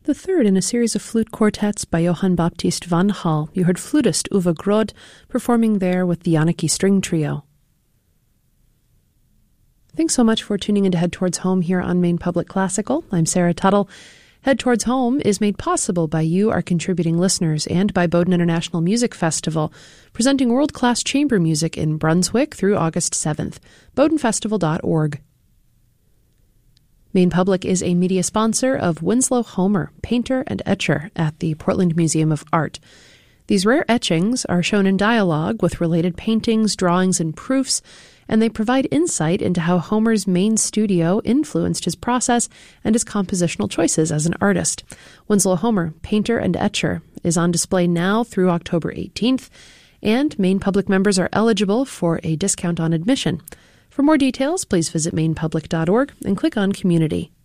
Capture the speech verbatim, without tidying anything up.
The third in a series of flute quartets by Johann Baptist van Hall. You heard flutist Uwe Grod performing there with the Janicki String Trio. Thanks so much for tuning in to Head Towards Home here on Maine Public Classical. I'm Sarah Tuttle. Head Towards Home is made possible by you, our contributing listeners, and by Bowdoin International Music Festival, presenting world-class chamber music in Brunswick through August seventh. bowdoin festival dot org. Maine Public is a media sponsor of Winslow Homer, painter and etcher at the Portland Museum of Art. These rare etchings are shown in dialogue with related paintings, drawings, and proofs, and they provide insight into how Homer's Maine studio influenced his process and his compositional choices as an artist. Winslow Homer, painter and etcher, is on display now through October eighteenth, and Maine Public members are eligible for a discount on admission. For more details, please visit maine public dot org and click on Community.